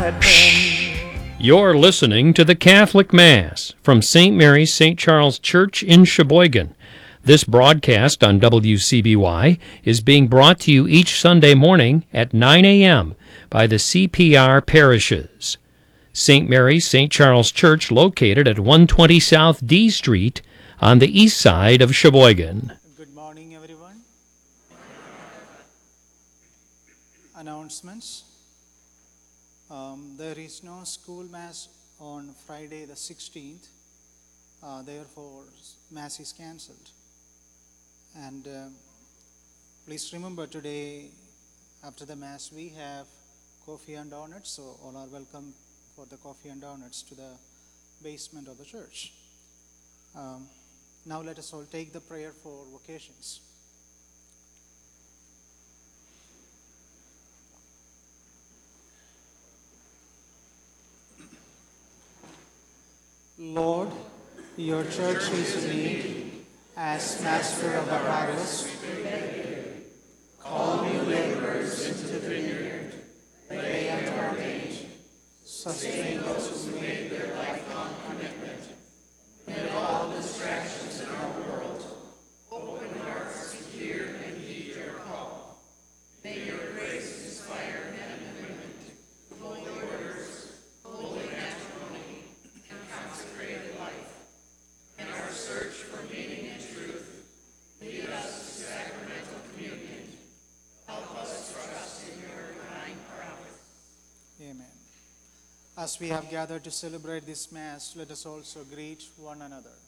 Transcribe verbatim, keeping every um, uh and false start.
had been. You're listening to the Catholic Mass from Saint Mary's Saint Charles Church in Sheboygan. This broadcast on W C B Y is being brought to you each Sunday morning at nine a.m. by the C P R parishes. Saint Mary's Saint Charles Church, located at one twenty South D Street on the east side of Sheboygan. Good morning, everyone. Announcements. Um, there is no school mass on Friday the sixteenth. Uh, therefore, mass is cancelled. And uh, please remember, today after the mass we have coffee and donuts, so all are welcome for the coffee and donuts to the basement of the church. Um, now let us all take the prayer for vocations. Lord, your church is in need. As master of our harvest, call new laborers into the vineyard. They have ordained. Sustain those who make their lifelong commitment. Amid all distractions in our world, open hearts to hear and heed your call. May your grace inspire men and women to holy orders, holy matrimony, and consecrated life. In our search for meaning and truth, lead us to sacramental communion. Help us trust in your divine prowess. Amen. As we have gathered to celebrate this Mass, let us also greet one another.